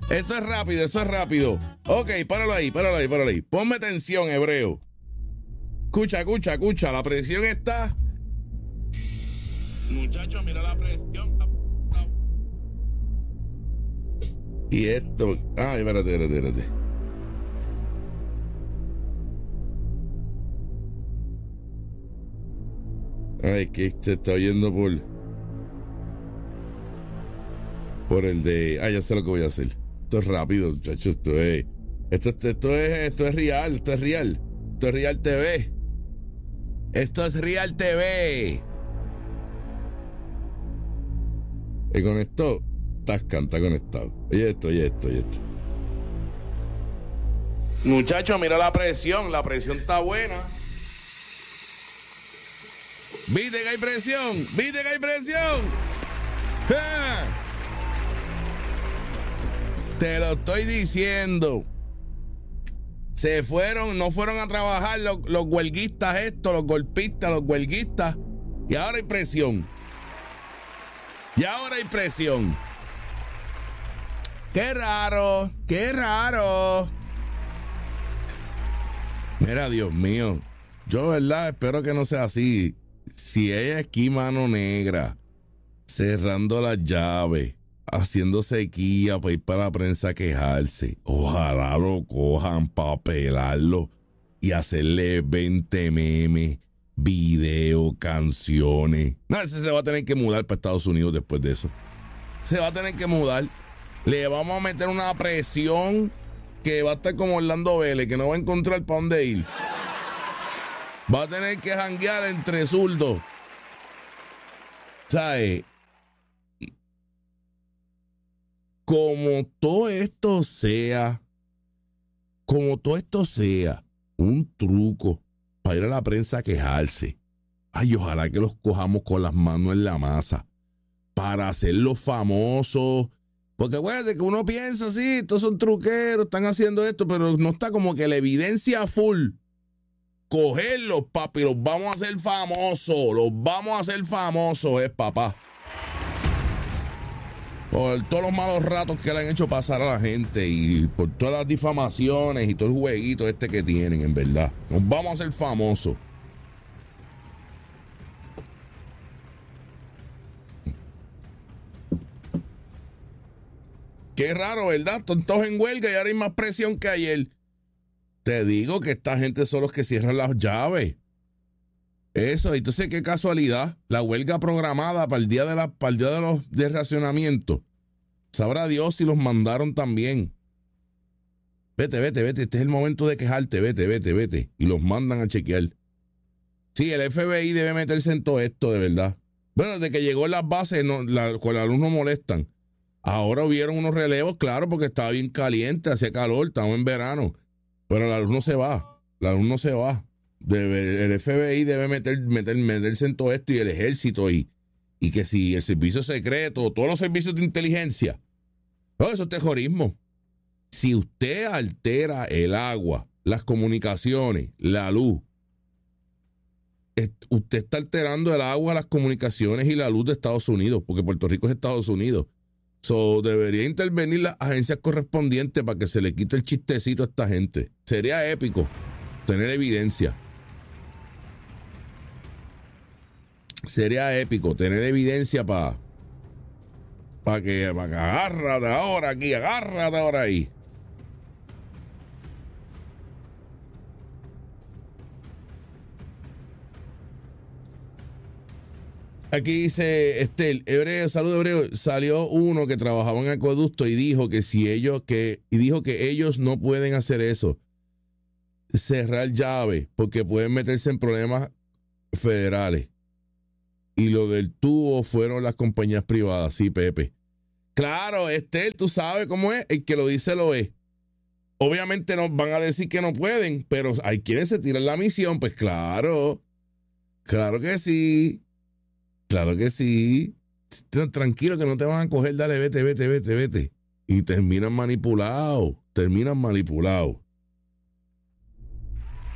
Eso es rápido, eso es rápido. Ok, páralo ahí, páralo ahí, páralo ahí. Ponme tensión, hebreo. Escucha, escucha, escucha. La presión está... Muchachos, mira la presión. Y esto... Ay, espérate, espérate, espérate. Ay, que se está oyendo por el de... Ah, ya sé lo que voy a hacer. Esto es rápido, muchachos. Esto es real, esto es real. Esto es Real TV. Esto es Real TV. Y con esto, Tascan está conectado. Oye esto, oye esto, oye esto. Muchachos, mira la presión está buena. ¿Viste que hay presión? ¿Viste que hay presión? ¡Ja! Te lo estoy diciendo. No fueron a trabajar los huelguistas estos, los golpistas, los huelguistas. Y ahora hay presión. Y ahora hay presión. Qué raro, qué raro. Mira, Dios mío. Yo, verdad, espero que no sea así. Si hay aquí mano negra, cerrando las llaves, haciendo sequía para ir para la prensa a quejarse, ojalá lo cojan para pelarlo y hacerle 20 memes, videos, canciones. No, ese se va a tener que mudar para Estados Unidos después de eso. Se va a tener que mudar. Le vamos a meter una presión que va a estar como Orlando Vélez, que no va a encontrar para dónde ir. Va a tener que janguear entre zurdos. ¿Sabes? Como todo esto sea un truco para ir a la prensa a quejarse. Ay, ojalá que los cojamos con las manos en la masa para hacerlos famosos. Porque acuérdate que uno piensa, sí, estos son truqueros, están haciendo esto, pero no está como que la evidencia full. Cogerlos, papi, los vamos a hacer famosos, papá. Por todos los malos ratos que le han hecho pasar a la gente y por todas las difamaciones y todo el jueguito que tienen, en verdad. Nos vamos a hacer famosos. Qué raro, ¿verdad? Están todos en huelga y ahora hay más presión que ayer. Te digo que esta gente son los que cierran las llaves. Eso, entonces qué casualidad. La huelga programada para el día de racionamiento. Sabrá Dios si los mandaron también. Vete. Este es el momento de quejarte. Vete. Y los mandan a chequear. Sí, el FBI debe meterse en todo esto, de verdad. Bueno, desde que llegó en las bases, con la luz no molestan. Ahora hubieron unos relevos, claro, porque estaba bien caliente, hacía calor, estamos en verano. Pero la luz no se va. El FBI debe meterse en todo esto y el ejército y que si el servicio secreto, todos los servicios de inteligencia. No, eso es terrorismo. Si usted altera el agua, las comunicaciones, la luz, usted está alterando el agua, las comunicaciones y la luz de Estados Unidos, porque Puerto Rico es Estados Unidos. Debería intervenir las agencias correspondientes para que se le quite el chistecito a esta gente. Sería épico tener evidencia. Sería épico tener evidencia para que agárrate ahora aquí, agárrate ahora ahí. Aquí dice Hebreo, saludo Hebreo, salió uno que trabajaba en acueducto y dijo que ellos no pueden hacer eso, cerrar llave, porque pueden meterse en problemas federales. Y lo del tubo fueron las compañías privadas, sí, Pepe. Claro, tú sabes cómo es, el que lo dice lo es. Obviamente nos van a decir que no pueden, pero hay quienes se tiran la misión, pues claro que sí. Claro que sí. Tranquilo que no te van a coger, dale, vete. Y terminan manipulados.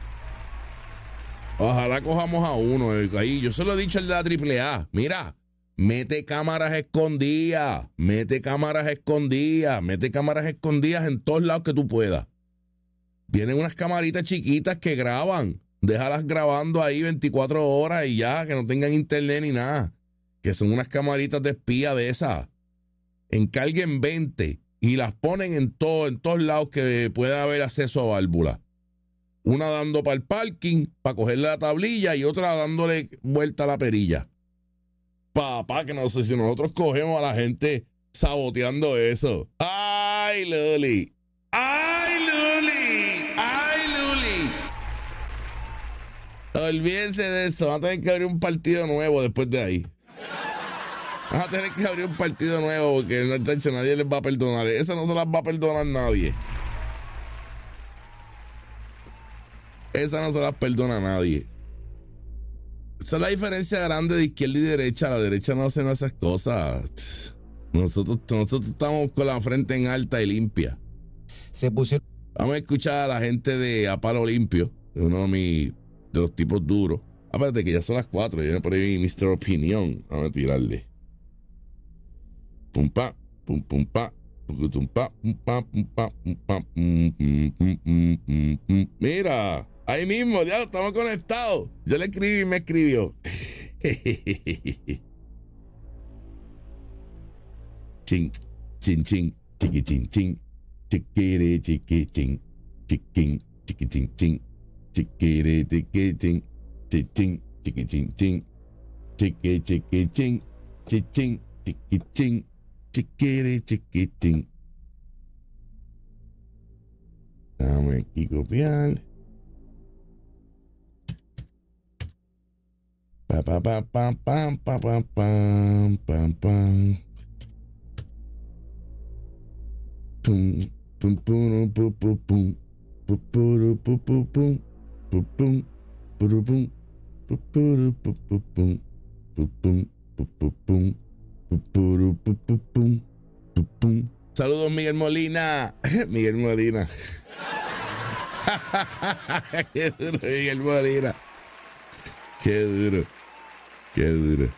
Ojalá cojamos a uno ahí. Yo se lo he dicho al de la AAA. Mira, mete cámaras escondidas, mete cámaras escondidas en todos lados que tú puedas. Vienen unas camaritas chiquitas que graban, déjalas grabando ahí 24 horas y ya, que no tengan internet ni nada, que son unas camaritas de espía de esas. Encarguen 20 y las ponen en todos lados que pueda haber acceso a válvula. Una dando para el parking, para cogerle la tablilla, y otra dándole vuelta a la perilla. Papá, que no sé si nosotros cogemos a la gente saboteando eso. ¡Ay, Luli! ¡Ay, Luli! ¡Ay, Luli! Olvídense de eso. Van a tener que abrir un partido nuevo después de ahí. Van a tener que abrir un partido nuevo porque nadie les va a perdonar. Esa no se las va a perdonar nadie. Esa no se las perdona a nadie. Esa es la diferencia grande de izquierda y derecha. La derecha no hacen esas cosas. Nosotros estamos con la frente en alta y limpia. Vamos a escuchar a la gente de A Palo Limpio, uno de los tipos duros. Aparte que ya son las 4, viene por ahí Mr. Opinión. Vamos a tirarle. Pum pa, pum pum pa. Mira, ahí mismo, ya estamos conectados. Yo le escribí y me escribió. Chin, chin, chin, chiqui, chin, chin, chiquiri, chiqui, chin, chiquín, chiqui, chin, chin, chiquiri, chiqui, chin, chiquín, chiqui, chin, chin, chiqui, chiqui, chin, chiquín, chiqui, chin. Chiquiri, chiquitín. Dame aquí copiar. Pa pa pa pa pam pa pa pam pam pam. Pum pum pum pum pum pum pum pum pum pum pum pum pum pum pum. Saludos, Miguel Molina. Miguel Molina. Qué duro, Miguel Molina. Qué duro. Qué duro.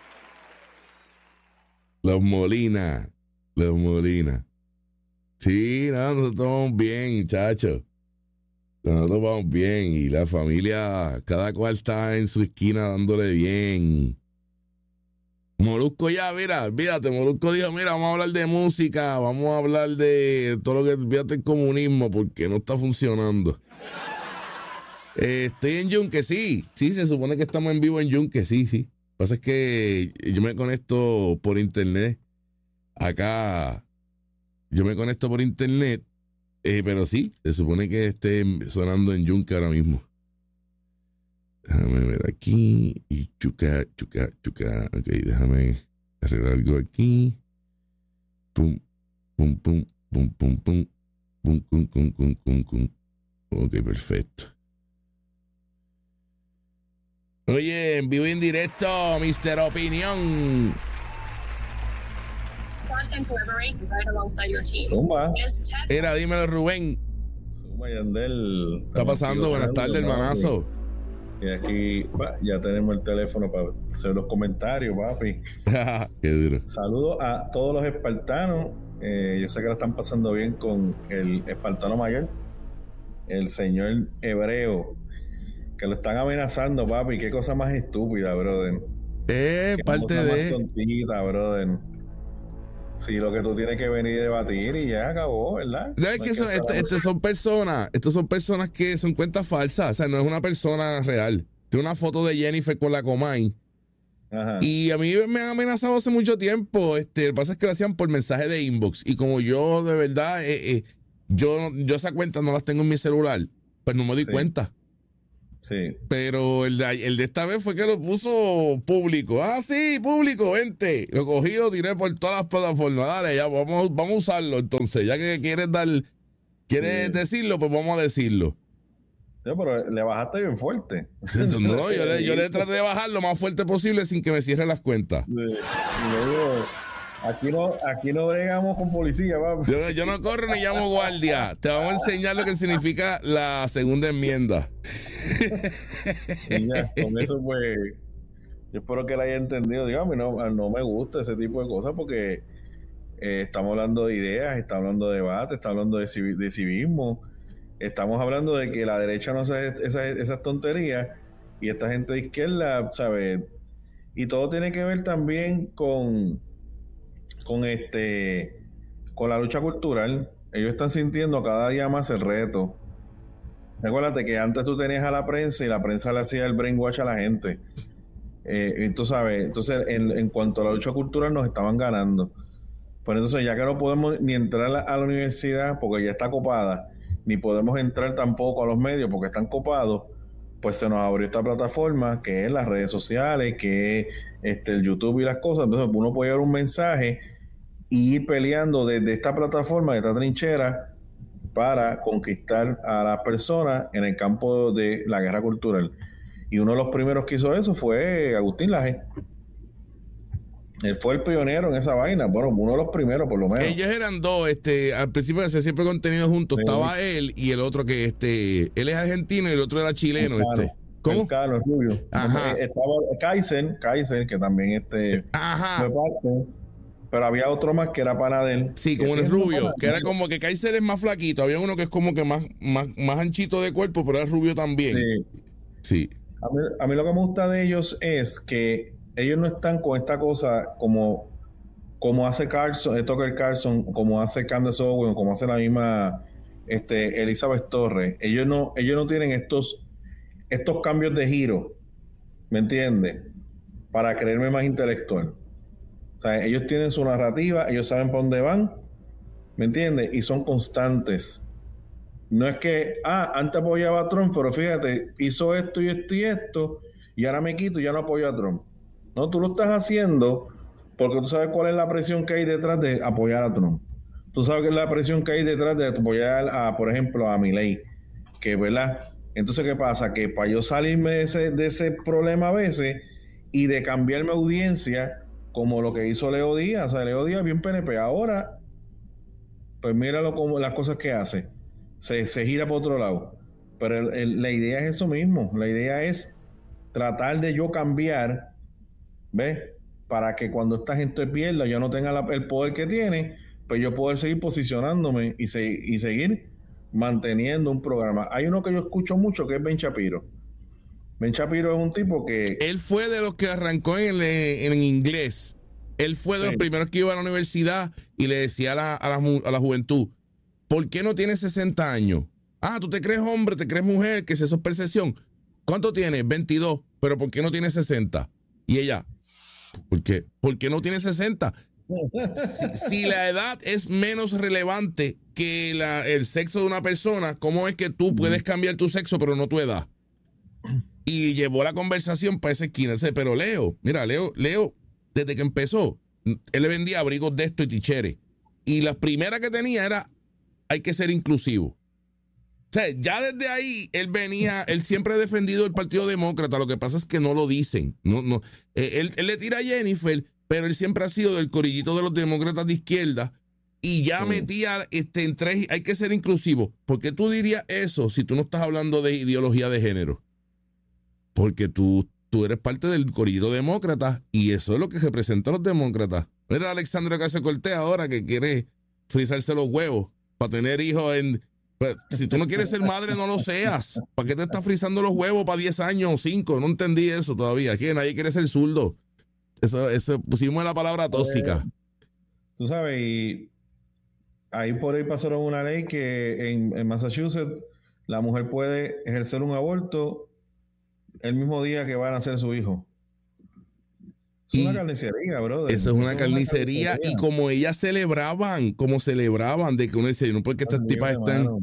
Los Molina. Los Molina. Sí, no, nosotros vamos bien, muchachos. Nosotros vamos bien. Y la familia, cada cual está en su esquina dándole bien. Molusco ya, mira, fíjate, Molusco dijo, mira, vamos a hablar de música, vamos a hablar de todo lo que fíjate el comunismo, porque no está funcionando. Estoy en Yunque, sí, se supone que estamos en vivo en Yunque, sí. Lo que pasa es que yo me conecto por internet, acá, yo me conecto por internet, pero sí, se supone que esté sonando en Yunque ahora mismo. Déjame ver aquí. Y chuca. Ok, déjame arreglar algo aquí. Pum, pum, pum, pum, pum, pum. Pum, pum, pum, pum, pum, pum. Ok, perfecto. Oye, en vivo y en directo, Mr. Opinión. Zumba. Era, dímelo, Rubén. Zumba, Yandel. ¿Qué está pasando? Buenas tardes, hermanazo. Y aquí ya tenemos el teléfono para hacer los comentarios, papi. Qué duro. Saludos a todos los espartanos. Yo sé que la están pasando bien con el espartano mayor, el señor Hebreo, que lo están amenazando, papi. Qué cosa más estúpida, brother. Parte de... tontita, brother. Sí, lo que tú tienes que venir y debatir y ya acabó, ¿verdad? No, es que estos son personas que son cuentas falsas, o sea, no es una persona real. Tiene una foto de Jennifer con la Comay. Ajá. Y a mí me han amenazado hace mucho tiempo. Lo que pasa es que lo hacían por mensaje de inbox. Y como yo, de verdad, yo esa cuenta no las tengo en mi celular, pues no me di cuenta. Sí. Pero el de esta vez fue que lo puso público. Ah, sí, público, vente. Lo cogí y lo tiré por todas las plataformas. Dale, ya vamos a usarlo entonces. Ya que quieres decirlo, pues vamos a decirlo. Sí, pero le bajaste bien fuerte. No, yo le traté de bajar lo más fuerte posible sin que me cierre las cuentas. Sí. Aquí no bregamos con policía, papi. Yo no corro ni llamo guardia. Te vamos a enseñar lo que significa la segunda enmienda. Y ya, con eso pues Yo espero que la haya entendido. Digo, a mí no me gusta ese tipo de cosas porque estamos hablando de ideas, estamos hablando de debate, estamos hablando de civismo, estamos hablando de que la derecha no hace esas tonterías y esta gente de izquierda, ¿sabes? Y todo tiene que ver también con con la lucha cultural. Ellos están sintiendo cada día más el reto. Recuérdate que antes tú tenías a la prensa y la prensa le hacía el brainwash a la gente. Tú sabes, entonces en cuanto a la lucha cultural nos estaban ganando. Pues entonces ya que no podemos ni entrar a la universidad porque ya está copada, ni podemos entrar tampoco a los medios porque están copados, pues se nos abrió esta plataforma que es las redes sociales, que es el YouTube y las cosas. Entonces uno puede dar un mensaje y ir peleando desde esta plataforma, de esta trinchera, para conquistar a las personas en el campo de la guerra cultural. Y uno de los primeros que hizo eso fue Agustín Laje. Él fue el pionero en esa vaina. Bueno, uno de los primeros, por lo menos. Ellos eran dos, al principio hacían siempre contenido juntos. Sí. Estaba él y el otro que, él es argentino y el otro era chileno, ¿Cómo? Carlos Rubio. Ajá. Estaba Kaiser, que también Ajá. fue parte. Pero había otro más que era pana de él. Sí, como el rubio, que era como que Kaiser es más flaquito. Había uno que es como que más anchito de cuerpo, pero era rubio también. Sí. A mí lo que me gusta de ellos es que ellos no están con esta cosa como hace Tucker Carlson, como hace Candace Owens, como hace la misma Elizabeth Torres. Ellos no tienen estos cambios de giro, ¿me entiendes? Para creerme más intelectual. O sea, ellos tienen su narrativa, ellos saben para dónde van, ¿me entiendes? Y son constantes. No es que, antes apoyaba a Trump, pero fíjate, hizo esto y esto y esto, y ahora me quito y ya no apoyo a Trump. No, tú lo estás haciendo porque tú sabes cuál es la presión que hay detrás de apoyar a Trump. Tú sabes que es la presión que hay detrás de apoyar por ejemplo, a Milei, que, ¿verdad? Entonces, ¿qué pasa? Que para yo salirme de ese problema a veces y de cambiarme audiencia, como lo que hizo Leo Díaz. O sea, Leo Díaz bien PNP. Ahora, pues míralo como las cosas que hace. Se gira por otro lado. Pero la idea es eso mismo. La idea es tratar de yo cambiar, ¿ves? Para que cuando esta gente pierda, yo no tenga el poder que tiene, pues yo poder seguir posicionándome y seguir manteniendo un programa. Hay uno que yo escucho mucho que es Ben Shapiro. Ben Shapiro es un tipo que... Él fue de los que arrancó en inglés. Él fue de los primeros que iba a la universidad y le decía a la juventud, ¿por qué no tienes 60 años? Tú te crees hombre, te crees mujer, que es eso, percepción. ¿Cuánto tienes? 22. ¿Pero por qué no tienes 60? Y ella, ¿por qué? ¿Por qué no tienes 60? Si la edad es menos relevante que el sexo de una persona, ¿cómo es que tú puedes cambiar tu sexo pero no tu edad? Y llevó la conversación para esa esquina. Pero Leo, desde que empezó, él le vendía abrigos de esto y ticheres. Y la primera que tenía era, hay que ser inclusivo. O sea, ya desde ahí, él siempre ha defendido el Partido Demócrata. Lo que pasa es que no lo dicen. Él le tira a Jennifer, pero él siempre ha sido del corillito de los demócratas de izquierda. Y ya metía en tres, hay que ser inclusivo. ¿Por qué tú dirías eso si tú no estás hablando de ideología de género? Porque tú eres parte del corillito demócrata y eso es lo que representa a los demócratas. Mira a Alexandria Ocasio-Cortez ahora que quiere frizarse los huevos para tener hijos Pues, si tú no quieres ser madre, no lo seas. ¿Para qué te estás frizando los huevos para 10 años o 5? No entendí eso todavía. Aquí nadie quiere ser zurdo. Eso pusimos la palabra tóxica. Tú sabes, y ahí por ahí pasaron una ley que en Massachusetts la mujer puede ejercer un aborto el mismo día que van a nacer su hijo. Es una carnicería, brother. Eso es una carnicería. Y como ellas celebraban de que uno dice, no, porque estas tipas están...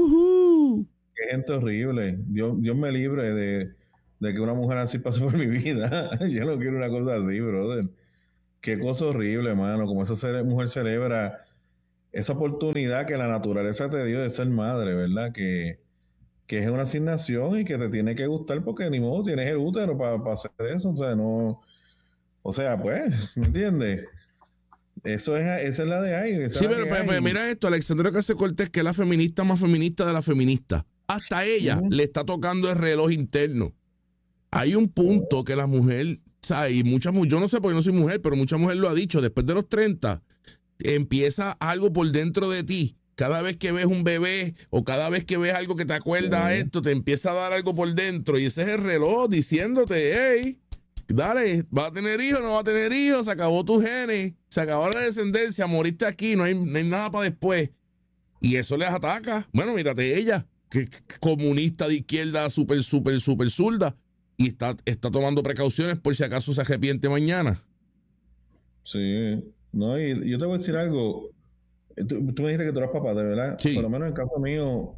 Qué gente horrible. Dios me libre de que una mujer así pase por mi vida. Yo no quiero una cosa así, brother. Qué cosa horrible, hermano. Como esa mujer celebra esa oportunidad que la naturaleza te dio de ser madre, ¿verdad? Que es una asignación y que te tiene que gustar porque ni modo tienes el útero para hacer eso. O sea, no... O sea, pues, ¿me entiendes? Esa es la de ahí. Sí, pero mira esto, Alexandria Ocasio-Cortez, que es la feminista más feminista de la feminista. Hasta ella le está tocando el reloj interno. Hay un punto que la mujer sea, y yo no sé porque no soy mujer, pero mucha mujer lo ha dicho, después de los 30, empieza algo por dentro de ti. Cada vez que ves un bebé o cada vez que ves algo que te acuerda a esto, te empieza a dar algo por dentro y ese es el reloj diciéndote, hey, dale, ¿va a tener hijos? ¿No va a tener hijos? Se acabó tu genes, se acabó la descendencia, moriste aquí, no hay nada para después. Y eso les ataca. Bueno, mírate ella, que comunista de izquierda, súper zurda, y está tomando precauciones por si acaso se arrepiente mañana. Sí, no, y yo te voy a decir algo. Tú me dijiste que tú eras papá, de verdad. Sí. Por lo menos en el caso mío,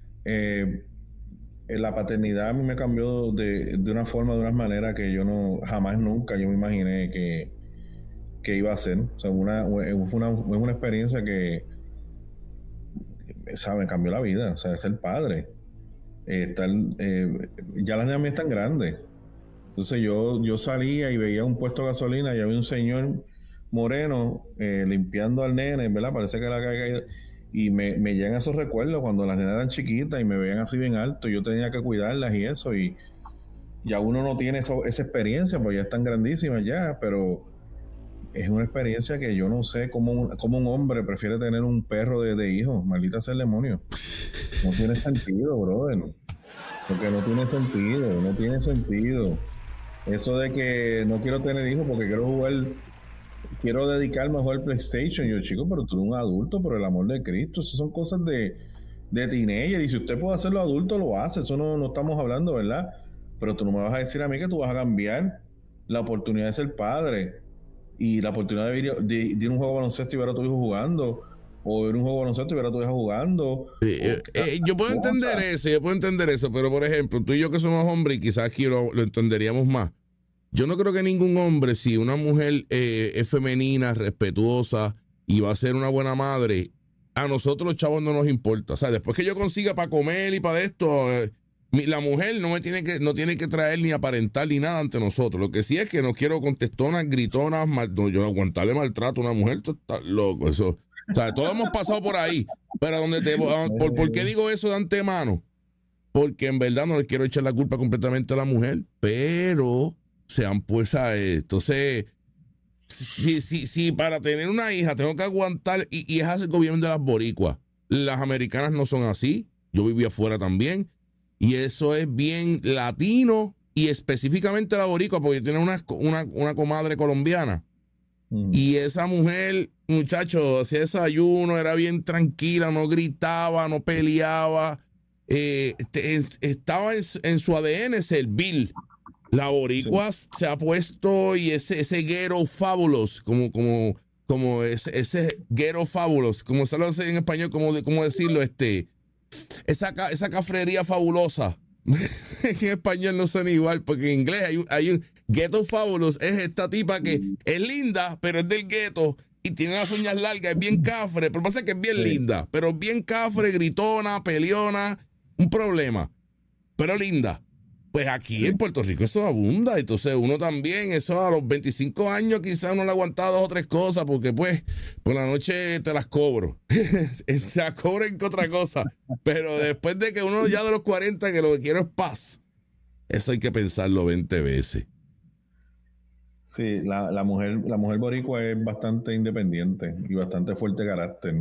la paternidad a mí me cambió de una forma, de una manera que yo jamás nunca yo me imaginé que iba a ser. O sea, fue una experiencia que, ¿sabes? Cambió la vida. O sea, ser padre. Ya las niñas mías están grandes. Entonces yo salía y veía un puesto de gasolina y había un señor moreno limpiando al nene, ¿verdad? Parece que la caída. Y me llegan esos recuerdos cuando las nenas eran chiquitas y me veían así bien alto. Yo tenía que cuidarlas y eso. Y ya uno no tiene esa experiencia porque ya están grandísimas ya, pero es una experiencia que yo no sé cómo un hombre prefiere tener un perro de hijo. Maldita sea el demonio. No tiene sentido, brother. Porque no tiene sentido. Eso de que no quiero tener hijos porque quiero dedicarme a jugar PlayStation. Yo, chico, pero tú eres un adulto, por el amor de Cristo. Esas son cosas de teenager. Y si usted puede hacerlo adulto, lo hace. Eso no estamos hablando, ¿verdad? Pero tú no me vas a decir a mí que tú vas a cambiar la oportunidad de ser padre y la oportunidad de ir a un juego de baloncesto y ver a tu hijo jugando, o ir a un juego de baloncesto y ver a tu hija jugando. Yo puedo entender eso, pero por ejemplo, tú y yo que somos hombres y quizás aquí lo entenderíamos más. Yo no creo que ningún hombre, si una mujer es femenina, respetuosa y va a ser una buena madre, a nosotros los chavos no nos importa. O sea, después que yo consiga para comer y para esto, la mujer no tiene que traer ni aparentar ni nada ante nosotros. Lo que sí es que no quiero contestonas, gritonas, yo aguantarle maltrato a una mujer, tú estás loco, eso. O sea, todos hemos pasado por ahí. Pero ¿por qué digo eso de antemano? Porque en verdad no les quiero echar la culpa completamente a la mujer, pero sean pues a entonces, si para tener una hija tengo que aguantar, y es el gobierno de las boricuas. Las americanas no son así. Yo vivía afuera también. Y eso es bien latino y específicamente la boricua, porque tiene una comadre colombiana. Y esa mujer, muchacho, hacía desayuno, era bien tranquila, no gritaba, no peleaba, estaba en su ADN servil. La boricua se ha puesto, y ese ghetto fabulous, como ese ghetto fabulous, como se lo hace en español, cómo decirlo, esa cafrería fabulosa. En español no suena igual, porque en inglés hay un ghetto fabulous, es esta tipa que es linda, pero es del ghetto y tiene las uñas largas, es bien cafre, pero pasa que es bien linda, pero bien cafre, gritona, peleona, un problema, pero linda. Pues aquí en Puerto Rico eso abunda, entonces uno también, eso a los 25 años quizás uno le ha aguantado 2 o 3 cosas, porque pues por la noche te las cobro, te las cobro en otra cosa, pero después de que uno ya de los 40, que lo que quiero es paz, eso hay que pensarlo 20 veces. Sí, la mujer boricua es bastante independiente y bastante fuerte de carácter,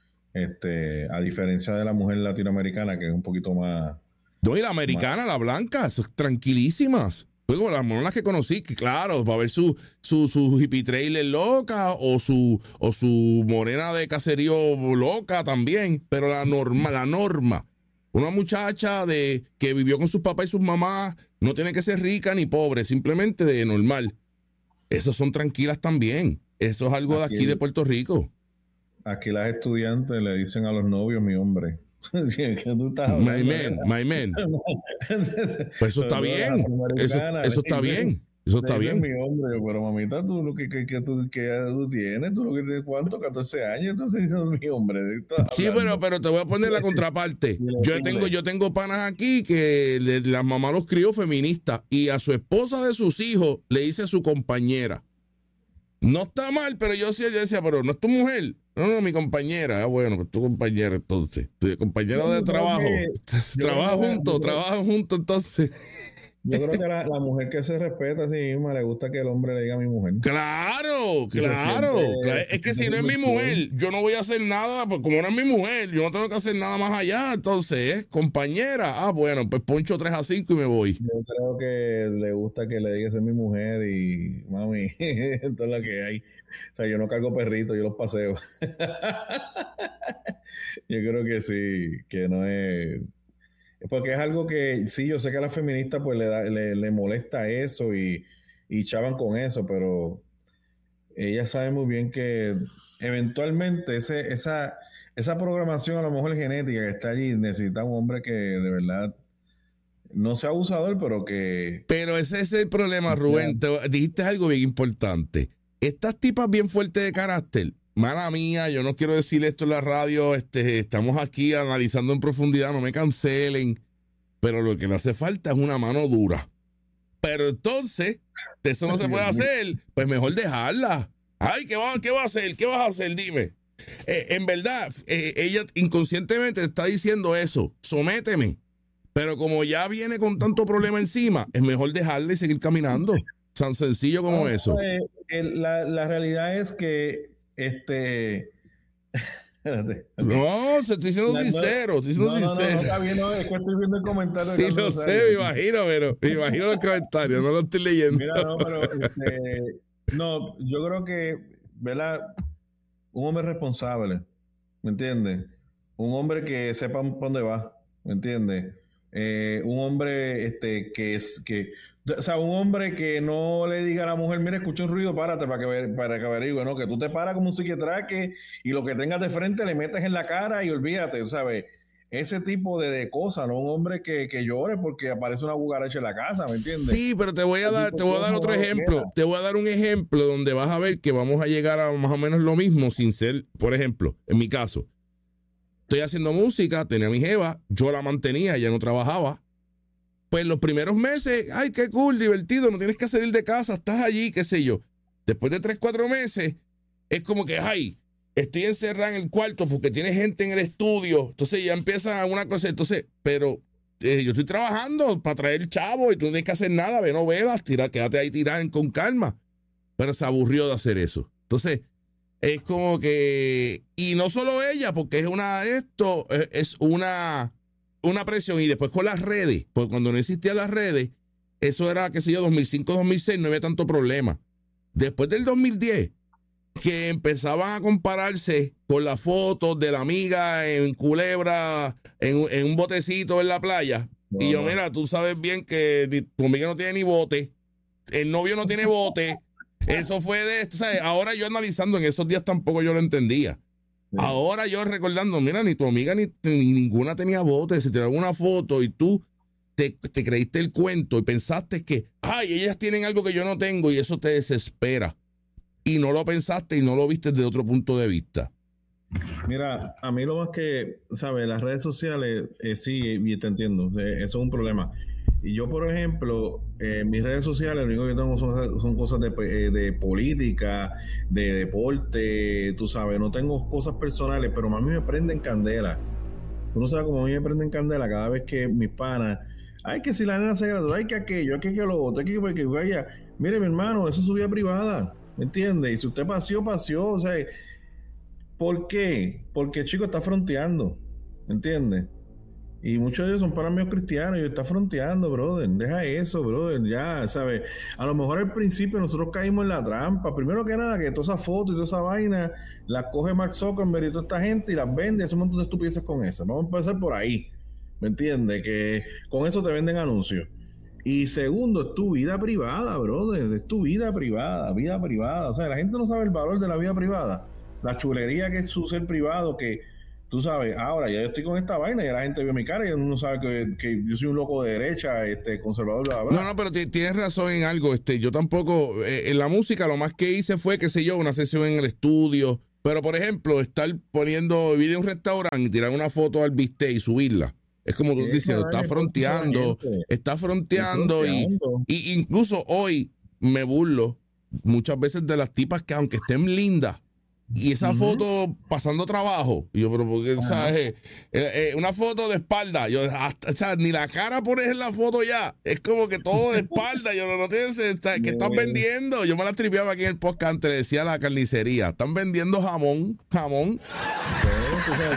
a diferencia de la mujer latinoamericana, que es un poquito más... No, y la americana, la blanca, son tranquilísimas. Luego las monas que conocí, que claro, va a ver su hippie trailer loca o su morena de caserío loca también, pero la norma. Una muchacha que vivió con sus papás y sus mamás, no tiene que ser rica ni pobre, simplemente de normal. Esos son tranquilas también. Eso es algo de aquí de Puerto Rico. Aquí las estudiantes le dicen a los novios, mi hombre. ¿Qué tú estás hablando? My man. Pues eso está bien. Eso está bien. Eso está bien. Mi hombre, pero mamita, tú lo que tú tienes, tú lo que ¿cuánto? 14 años, entonces dices mi hombre. Sí, pero te voy a poner la contraparte. Yo tengo panas aquí que la mamá los crió feministas y a su esposa de sus hijos le dice a su compañera. No está mal, pero yo decía, pero no es tu mujer. No, mi compañera. Bueno, pues tu compañera entonces. Tu compañera de trabajo. Trabajan juntos, entonces. Yo creo que la mujer que se respeta a sí misma le gusta que el hombre le diga a mi mujer. Claro. Es que si no es mi mujer, yo no voy a hacer nada, pues como no es mi mujer, yo no tengo que hacer nada más allá. Entonces, compañera, bueno, pues poncho 3-5 y me voy. Yo creo que le gusta que le digas a mi mujer y mami, esto es lo que hay. O sea, yo no cargo perritos, yo los paseo. Yo creo que sí, que no es. Porque es algo que sí, yo sé que a las feministas pues le molesta eso y chavan con eso, pero ellas saben muy bien que eventualmente esa programación a lo mejor genética que está allí necesita un hombre que de verdad no sea abusador, pero que... Pero ese es el problema, Rubén. Dijiste algo bien importante. Estas tipas bien fuertes de carácter, mala mía, yo no quiero decir esto en la radio, estamos aquí analizando en profundidad, no me cancelen, pero lo que le hace falta es una mano dura. Pero entonces, eso no se puede hacer, pues mejor dejarla. Ay, ¿qué va a hacer? ¿Qué vas a hacer? Dime. En verdad, ella inconscientemente está diciendo eso, sométeme. Pero como ya viene con tanto problema encima, es mejor dejarla y seguir caminando. Tan sencillo como eso. La realidad es que espérate. No, se estoy siendo sincero. Estoy siendo sincero. No, está bien, no, es que estoy viendo el comentario. Sí, lo sé, me imagino, pero me imagino los comentarios, no lo estoy leyendo. Mira, no, pero no, yo creo que, ¿verdad? Un hombre responsable, ¿me entiendes? Un hombre que sepa para dónde va, ¿me entiendes? Un hombre o sea, un hombre que no le diga a la mujer, mira, escucha un ruido, párate para que averigüe, ¿no? Que tú te paras como un psiquiatraque y lo que tengas de frente le metes en la cara y olvídate, ¿sabes? Ese tipo de cosas, ¿no? Un hombre que llore porque aparece una cucaracha en la casa, ¿me entiendes? Sí, pero te voy a dar otro ejemplo. Te voy a dar un ejemplo donde vas a ver que vamos a llegar a más o menos lo mismo sin ser, por ejemplo, en mi caso. Estoy haciendo música, tenía a mi jeva, yo la mantenía, ella no trabajaba. Pues los primeros meses, ay, qué cool, divertido, no tienes que salir de casa, estás allí, qué sé yo. Después de 3-4 meses, es como que, ay, estoy encerrada en el cuarto porque tiene gente en el estudio. Entonces ya empieza una cosa, entonces, pero yo estoy trabajando para traer el chavo y tú no tienes que hacer nada, ve novelas, quédate ahí tirada con calma. Pero se aburrió de hacer eso. Entonces, es como que, y no solo ella, porque es una presión. Y después con las redes, porque cuando no existían las redes, eso era, qué sé yo, 2005, 2006, no había tanto problema. Después del 2010, que empezaban a compararse con las fotos de la amiga en Culebra, en un botecito en la playa. No, y yo, mira, tú sabes bien que tu amiga no tiene ni bote, el novio no tiene bote. Eso fue de esto, ¿sabes? Ahora yo analizando, en esos días tampoco yo lo entendía. Sí. Ahora yo recordando, mira, ni tu amiga ni ninguna tenía bote. Si te dan una foto y tú te creíste el cuento y pensaste que, ay, ellas tienen algo que yo no tengo y eso te desespera. Y no lo pensaste y no lo viste desde otro punto de vista. Mira, a mí lo más que, ¿sabes? Las redes sociales, sí, y te entiendo, eso es un problema. Y yo, por ejemplo, mis redes sociales, lo único que tengo son cosas de política, de deporte, tú sabes, no tengo cosas personales, pero a mí me prenden candela. Tú no sabes cómo a mí me prenden candela cada vez que mis panas, ay, que si la nena se graduó, ay, que aquello, hay que lo otro, hay que vaya. Mire, mi hermano, eso es su vida privada, ¿me entiendes? Y si usted paseó, o sea, ¿por qué? Porque el chico está fronteando, ¿me entiendes? Y muchos de ellos son para mí cristianos y está fronteando, brother. Deja eso, brother. Ya, ¿sabes? A lo mejor al principio nosotros caímos en la trampa. Primero que nada, que todas esas fotos y toda esa vaina las coge Mark Zuckerberg y toda esta gente y las vende y hace un montón de estupideces con eso. Vamos a empezar por ahí. ¿Me entiendes? Que con eso te venden anuncios. Y segundo, es tu vida privada, brother. Es tu vida privada. O sea, la gente no sabe el valor de la vida privada. La chulería que es su ser privado, que tú sabes, ahora ya yo estoy con esta vaina, ya la gente vio mi cara y uno sabe que yo soy un loco de derecha, conservador, bla, bla. No, pero tienes razón en algo. Yo tampoco, en la música lo más que hice fue, qué sé yo, una sesión en el estudio. Pero, por ejemplo, estar poniendo video en un restaurante y tirar una foto al bistec y subirla. Es como tú dices, está fronteando. Y incluso hoy me burlo muchas veces de las tipas que, aunque estén lindas, y esa foto pasando trabajo. Y yo, pero porque, ¿sabes? Una foto de espalda. Yo, hasta, o sea, ni la cara pones en la foto ya. Es como que todo de espalda. Yo no tienes, que están vendiendo. Yo me la tripeaba aquí en el podcast antes, le decía a la carnicería. Están vendiendo jamón. Tú sabes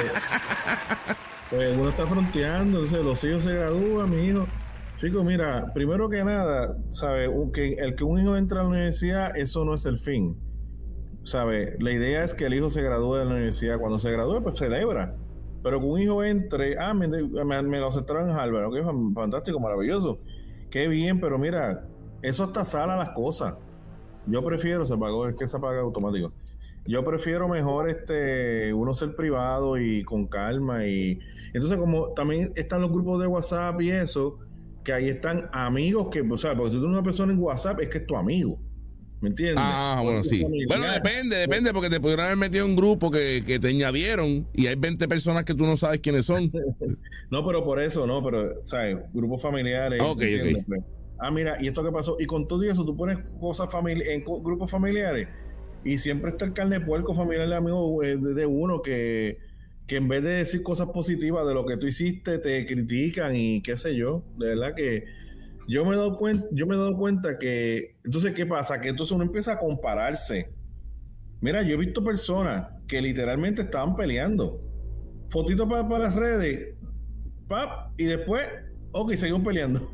que uno está fronteando, entonces los hijos se gradúan, mi hijo. Chicos, mira, primero que nada, ¿sabes? El que un hijo entra a la universidad, eso no es el fin. ¿Sabe? La idea es que el hijo se gradúe de la universidad. Cuando se gradúe, pues celebra. Pero que un hijo entre, me lo aceptaron en Harvard, ok, fantástico, maravilloso. Qué bien, pero mira, eso hasta sala las cosas. Yo prefiero, se apaga automático. Yo prefiero mejor uno ser privado y con calma. Y entonces, como también están los grupos de WhatsApp y eso, que ahí están amigos que, o sea, porque si tú eres una persona en WhatsApp, es que es tu amigo. ¿Me entiendes? Bueno, sí. Bueno, depende, porque te pudieron haber metido en un grupo que te añadieron y hay 20 personas que tú no sabes quiénes son. No, pero por eso, no, pero, ¿sabes? Grupos familiares. Ok. Mira, ¿y esto qué pasó? Y con todo eso, tú pones cosas en grupos familiares y siempre está el carne de puerco familiar de amigo de uno que en vez de decir cosas positivas de lo que tú hiciste, te critican y qué sé yo. De verdad que yo me he dado cuenta que, entonces, ¿qué pasa? Que entonces uno empieza a compararse. Mira, yo he visto personas que literalmente estaban peleando. Fotitos para las redes, y después, seguimos peleando.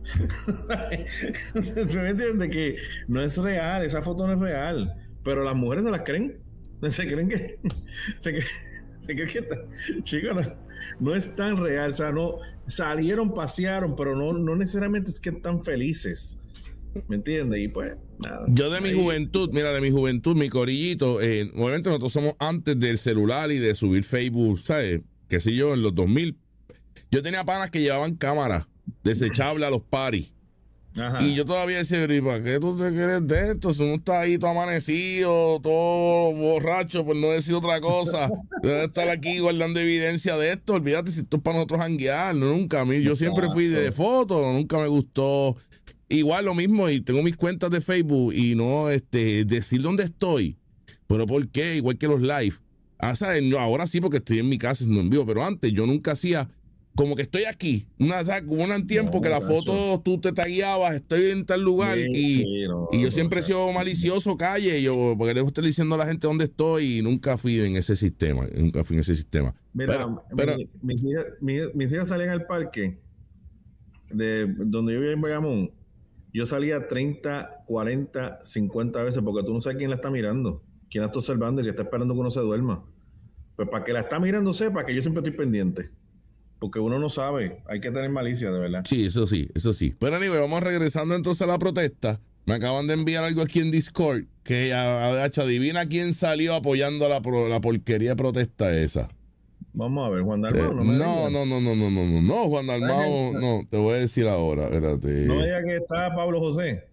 ¿Me entiendes? Que no es real, esa foto no es real. Pero las mujeres se las creen. Se creen que... se creen que está... Chicos, no es tan real, o sea, no salieron, pasearon, pero no necesariamente es que están felices, ¿me entiendes? Y pues nada. Yo de mi juventud, mi corillito, obviamente nosotros somos antes del celular y de subir Facebook, ¿sabes? Qué sé yo, en los 2000 yo tenía panas que llevaban cámaras desechables a los paris. Ajá. Y yo todavía decía, ¿para qué tú te quieres de esto? Si uno está ahí todo amanecido, todo borracho, por no decir otra cosa. Debe estar aquí guardando evidencia de esto. Olvídate si esto es para nosotros janguear. Nunca. Yo siempre fui de fotos, nunca me gustó. Igual lo mismo, y tengo mis cuentas de Facebook y no decir dónde estoy. Pero ¿por qué? Igual que los live. ¿Sabes? No, ahora sí porque estoy en mi casa no en vivo, pero antes yo nunca hacía... Como que estoy aquí, hubo un tiempo que la foto tú te tagueabas, estoy en tal lugar y yo siempre he sido malicioso, porque debo estar diciendo a la gente dónde estoy y nunca fui en ese sistema, Mira, pero mis hijas salían al parque de donde yo vivía en Bayamón, yo salía 30, 40, 50 veces porque tú no sabes quién la está mirando, quién la está observando y que está esperando que uno se duerma. Pues para que la está mirando sepa que yo siempre estoy pendiente. Porque uno no sabe, hay que tener malicia, de verdad. Sí, eso sí. Pero anyway, vamos regresando entonces a la protesta. Me acaban de enviar algo aquí en Discord que adivina quién salió apoyando la porquería de protesta esa. Vamos a ver, Juan Dalmau. No, Juan Dalmau, no, te voy a decir ahora, espérate. No diga que está Pablo José.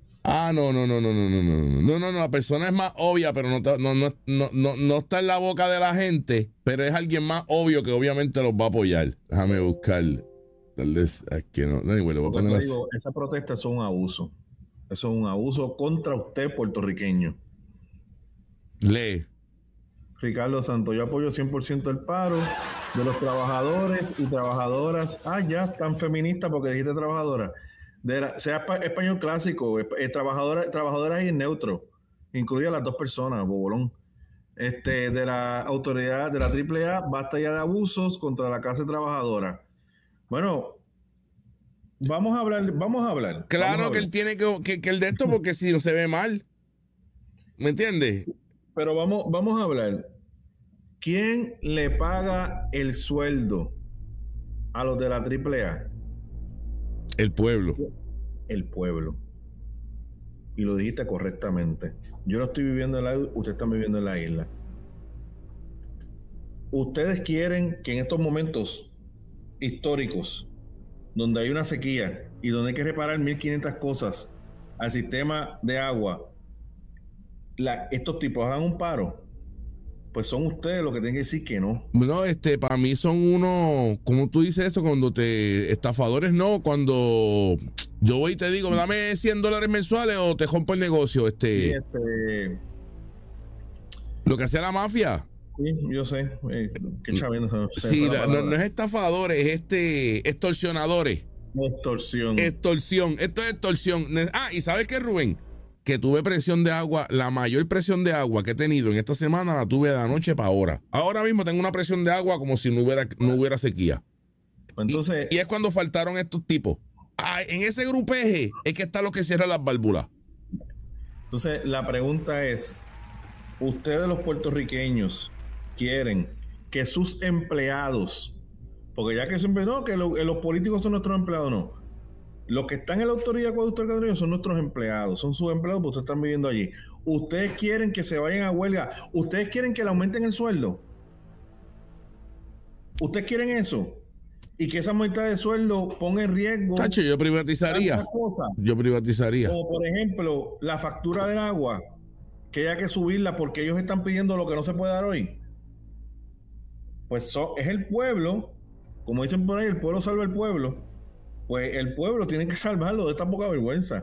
No, la persona es más obvia, pero no está en la boca de la gente, pero es alguien más obvio que obviamente los va a apoyar. Déjame buscar. Tal vez es que no. Anyway, le voy a poner esa protesta es un abuso. Eso es un abuso contra usted, puertorriqueño. Lee. Ricardo Santos, yo apoyo 100% el paro de los trabajadores y trabajadoras. Ya, tan feminista porque dijiste trabajadora. Sea español clásico, trabajadoras y en neutro, incluye a las dos personas, bobolón. De la autoridad de la AAA, basta ya de abusos contra la clase trabajadora. Bueno, vamos a hablar. Claro que él tiene que el de esto, porque si no se ve mal, ¿me entiendes? Pero vamos a hablar. ¿Quién le paga el sueldo a los de la AAA? El pueblo. El pueblo. Y lo dijiste correctamente. Yo no estoy viviendo en la isla, ustedes están viviendo en la isla. Ustedes quieren que en estos momentos históricos, donde hay una sequía y donde hay que reparar 1500 cosas al sistema de agua, estos tipos hagan un paro. Pues son ustedes los que tienen que decir que no. No, para mí son unos, ¿cómo tú dices eso? Cuando estafadores no, cuando yo voy y te digo, dame $100 mensuales o te rompo el negocio, Sí, Lo que hacía la mafia. Sí, yo sé. Qué chaviendo. Sí, no es estafadores, es extorsionadores. Extorsión. Esto es extorsión. Y ¿sabes qué, Rubén? Que tuve presión de agua, la mayor presión de agua que he tenido en esta semana la tuve de anoche para ahora. Ahora mismo tengo una presión de agua como si no hubiera sequía. Entonces, y es cuando faltaron estos tipos. En ese grupeje es que está lo que cierra las válvulas. Entonces, la pregunta es, ¿ustedes los puertorriqueños quieren que sus empleados, porque ya que siempre no, que los políticos son nuestros empleados, no? Los que están en la autoridad de Acueducto del Catrino son nuestros empleados, son sus empleados porque ustedes están viviendo allí. ¿Ustedes quieren que se vayan a huelga? ¿Ustedes quieren que le aumenten el sueldo? ¿Ustedes quieren eso? Y que esa aumenta de sueldo ponga en riesgo. Tacho, yo privatizaría. Yo privatizaría. Como por ejemplo, la factura del agua, que haya que subirla porque ellos están pidiendo lo que no se puede dar hoy. Pues es el pueblo, como dicen por ahí, el pueblo salva al pueblo. Pues el pueblo tiene que salvarlo de esta poca vergüenza.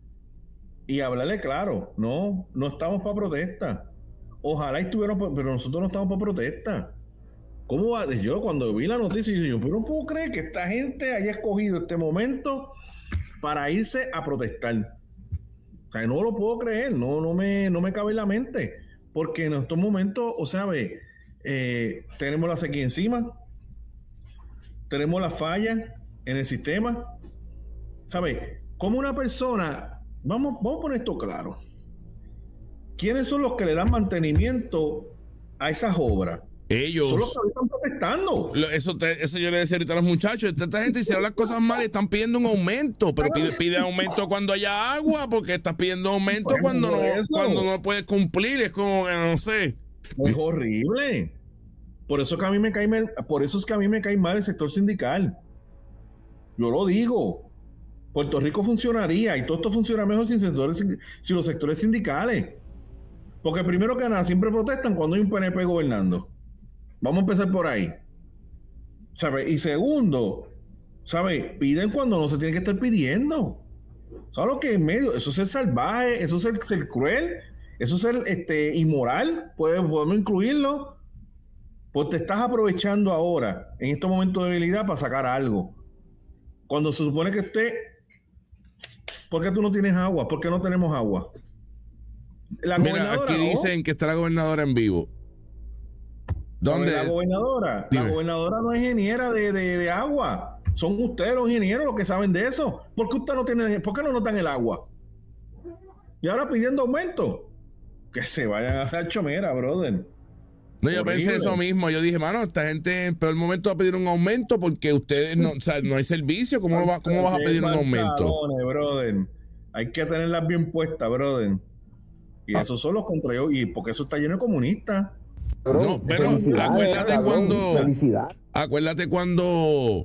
Y hablarle claro, no estamos para protesta. Ojalá estuvieran, pero nosotros no estamos para protesta. ¿Cómo va? Yo cuando vi la noticia, yo pero no puedo creer que esta gente haya escogido este momento para irse a protestar. O sea, no lo puedo creer, no me cabe en la mente. Porque en estos momentos, o sea, tenemos la sequía encima, tenemos la falla en el sistema. ¿Sabes? Como una persona, vamos a poner esto claro. ¿Quiénes son los que le dan mantenimiento a esas obras? Ellos. Son los que están protestando. Eso yo le decía ahorita a los muchachos. Esta gente hicieron las cosas mal y están pidiendo un aumento. Pero pide aumento cuando haya agua, porque estás pidiendo aumento cuando no puedes cumplir. Es como, no sé. Es horrible. Por eso es que a mí me cae mal el sector sindical. Yo lo digo. Puerto Rico funcionaría y todo esto funciona mejor sin los sectores sindicales. Porque primero que nada, siempre protestan cuando hay un PNP gobernando. Vamos a empezar por ahí. ¿Sabes? Y segundo, ¿sabes? Piden cuando no se tiene que estar pidiendo. ¿Sabes lo que es medio? Eso es ser salvaje, eso es ser cruel, eso es ser inmoral. Podemos incluirlo. Pues te estás aprovechando ahora, en estos momentos de debilidad, para sacar algo. Cuando se supone que ¿por qué tú no tienes agua? ¿Por qué no tenemos agua? Mira, aquí dicen que está la gobernadora en vivo. ¿Dónde? La gobernadora. Dime. La gobernadora no es ingeniera de agua. Son ustedes los ingenieros los que saben de eso. ¿Por qué no notan el agua? Y ahora pidiendo aumento. Que se vayan a hacer chomera, brother. No, yo pensé eso mismo. Yo dije, mano, esta gente en peor momento va a pedir un aumento porque ustedes no hay servicio. ¿Cómo vas a pedir un aumento? Brother. Hay que tenerlas bien puestas, brother. Y esos son los contra yo. Y porque eso está lleno de comunistas. No, pero acuérdate cuando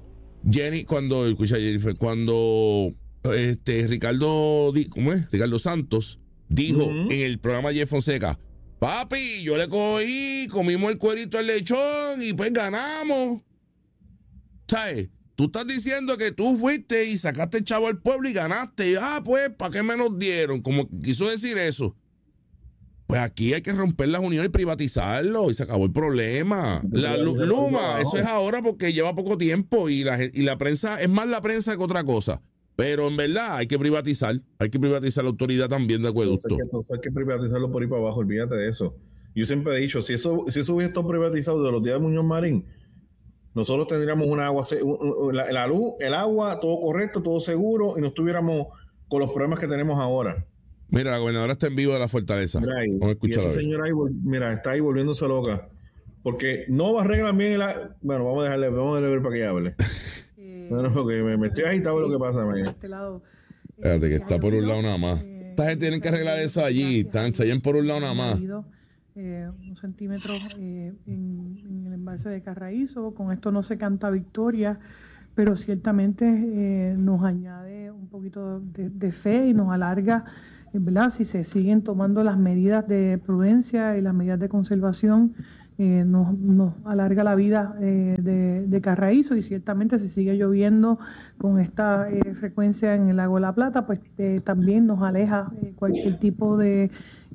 Ricardo Santos dijo en el programa de Jeff Fonseca, papi, yo le cogí, comimos el cuerito al lechón y pues ganamos. ¿Sabes? Tú estás diciendo que tú fuiste y sacaste el chavo al pueblo y ganaste. Pues, ¿para qué me nos dieron? Como quiso decir eso. Pues aquí hay que romper las uniones y privatizarlo y se acabó el problema. La Luma, eso es ahora porque lleva poco tiempo y la prensa, es más la prensa que otra cosa. Pero en verdad hay que privatizar la autoridad también de acueducto. Entonces hay que privatizarlo por ahí para abajo, olvídate de eso. Yo siempre he dicho, si eso hubiera estado privatizado de los días de Muñoz Marín, nosotros tendríamos una agua, la luz, el agua, todo correcto, todo seguro y no estuviéramos con los problemas que tenemos ahora. Mira, la gobernadora está en vivo de la Fortaleza. Vamos a escuchar. Y esa señora ahí, está ahí volviéndose loca. Porque no va a arreglar bien Bueno, vamos a dejarle ver para que hable. Bueno, porque me estoy agitado lo que pasa. Espérate, que está por un lado nada más. Esta gente tiene que arreglar eso allí. Están por un lado nada más. 1 centímetro en el embalse de Carraízo. Con esto no se canta victoria, pero ciertamente nos añade un poquito de fe y nos alarga, ¿verdad? Si se siguen tomando las medidas de prudencia y las medidas de conservación, nos alarga la vida de Carraízo, y ciertamente si sigue lloviendo con esta frecuencia en el lago de la Plata, pues también nos aleja cualquier tipo de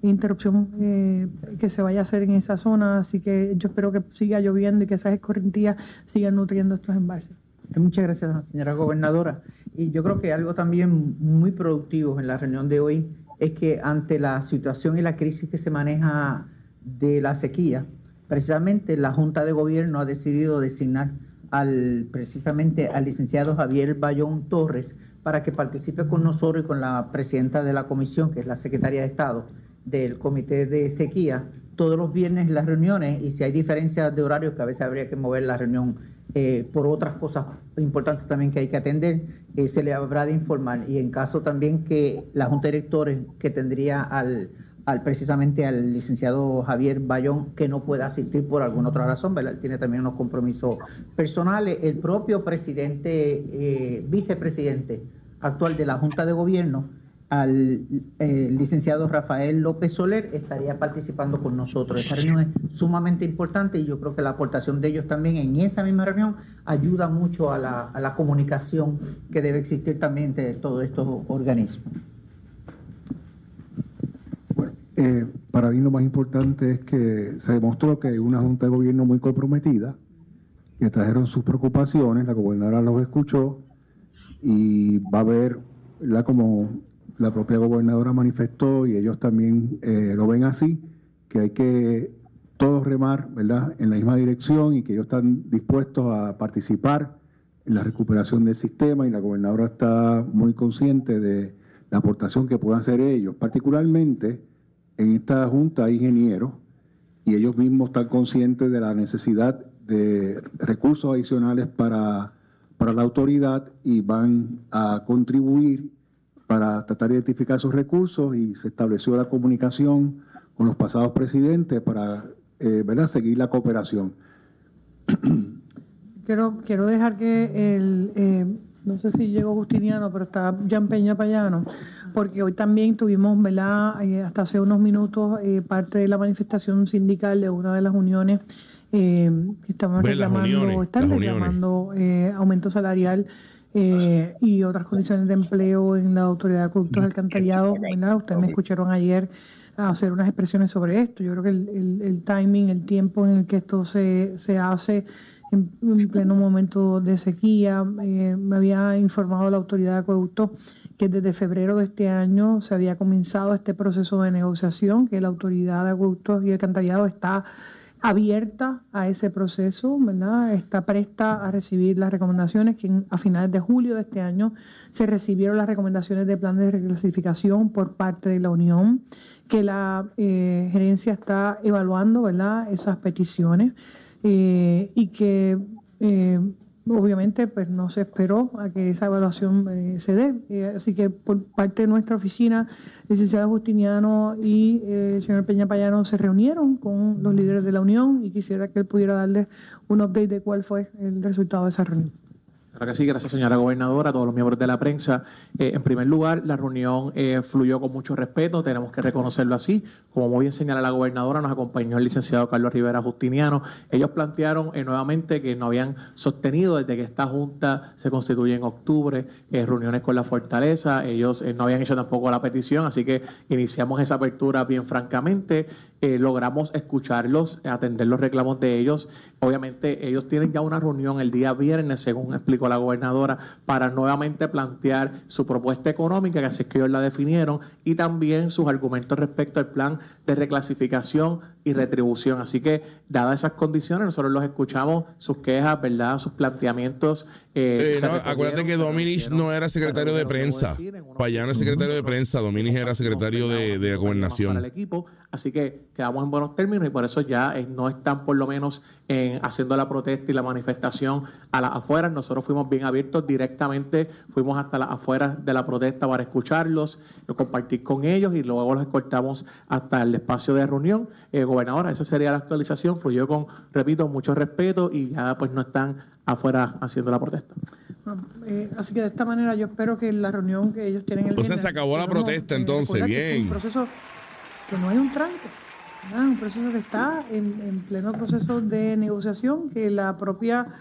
interrupción que se vaya a hacer en esa zona, así que yo espero que siga lloviendo y que esas escorrentías sigan nutriendo estos embalses. Muchas gracias, señora gobernadora. Y yo creo que algo también muy productivo en la reunión de hoy es que ante la situación y la crisis que se maneja de la sequía, precisamente la Junta de Gobierno ha decidido designar precisamente al licenciado Javier Bayón Torres para que participe con nosotros y con la presidenta de la comisión, que es la secretaria de Estado del Comité de Sequía, todos los viernes las reuniones, y si hay diferencias de horario, que a veces habría que mover la reunión por otras cosas importantes también que hay que atender, se le habrá de informar. Y en caso también que la Junta de Directores, que tendría precisamente al licenciado Javier Bayón, que no pueda asistir por alguna otra razón, ¿verdad? Él tiene también unos compromisos personales. El propio vicepresidente actual de la Junta de Gobierno, al licenciado Rafael López Soler, estaría participando con nosotros. Esta reunión es sumamente importante y yo creo que la aportación de ellos también en esa misma reunión ayuda mucho a la comunicación que debe existir también entre todos estos organismos. Para mí lo más importante es que se demostró que hay una Junta de Gobierno muy comprometida, que trajeron sus preocupaciones, la gobernadora los escuchó y va a ver, ¿verdad?, como la propia gobernadora manifestó y ellos también lo ven así, que hay que todos remar, ¿verdad?, en la misma dirección y que ellos están dispuestos a participar en la recuperación del sistema, y la gobernadora está muy consciente de la aportación que puedan hacer ellos. Particularmente en esta junta hay ingenieros y ellos mismos están conscientes de la necesidad de recursos adicionales para la autoridad y van a contribuir para tratar de identificar esos recursos, y se estableció la comunicación con los pasados presidentes para ¿verdad?, seguir la cooperación. Quiero dejar que no sé si llegó Justiniano, pero está Jan Peña Payano, porque hoy también tuvimos, ¿verdad?, hasta hace unos minutos, parte de la manifestación sindical de una de las uniones que estaban reclamando aumento salarial y otras condiciones de empleo en la Autoridad de Acueductos y Alcantarillado, ¿verdad? Ustedes me escucharon ayer hacer unas expresiones sobre esto. Yo creo que el timing, el tiempo en el que esto se hace en pleno momento de sequía, me había informado la Autoridad de Acueductos que desde febrero de este año se había comenzado este proceso de negociación, que la Autoridad de Acueductos y Alcantarillado está abierta a ese proceso, ¿verdad? Está presta a recibir las recomendaciones, que a finales de julio de este año se recibieron las recomendaciones de plan de reclasificación por parte de la Unión, que la gerencia está evaluando, ¿verdad?, esas peticiones y que obviamente pues no se esperó a que esa evaluación se dé. Así que por parte de nuestra oficina, el licenciado Justiniano y el señor Peña Payano se reunieron con los líderes de la Unión, y quisiera que él pudiera darles un update de cuál fue el resultado de esa reunión. Claro que sí, gracias señora gobernadora, a todos los miembros de la prensa. En primer lugar, la reunión fluyó con mucho respeto, tenemos que reconocerlo así. Como muy bien señala la gobernadora, nos acompañó el licenciado Carlos Rivera Justiniano. Ellos plantearon nuevamente que no habían sostenido desde que esta junta se constituye en octubre reuniones con la Fortaleza. Ellos no habían hecho tampoco la petición, así que iniciamos esa apertura bien francamente. Logramos escucharlos, atender los reclamos de ellos. Obviamente ellos tienen ya una reunión el día viernes, según explicó la gobernadora, para nuevamente plantear su propuesta económica, que así es que ellos la definieron, y también sus argumentos respecto al plan de reclasificación y retribución. Así que, dadas esas condiciones, nosotros los escuchamos, sus quejas, ¿verdad?, sus planteamientos. Acuérdate que Dominis no era secretario de prensa. Payano es secretario de prensa, Dominis era secretario de gobernación. Para el equipo, así que quedamos en buenos términos, y por eso ya no están por lo menos haciendo la protesta y la manifestación a las afueras. Nosotros fuimos bien abiertos directamente, fuimos hasta las afueras de la protesta para escucharlos, compartir con ellos, y luego los escoltamos hasta el espacio de reunión. Gobernadora, esa sería la actualización. Fluyó con, repito, mucho respeto, y ya pues no están afuera haciendo la protesta. Así que de esta manera yo espero que la reunión que ellos tienen el viernes... Entonces se acabó la protesta, entonces, bien. Un proceso que no hay un tranque, ¿verdad? Un proceso que está en pleno proceso de negociación, que la propia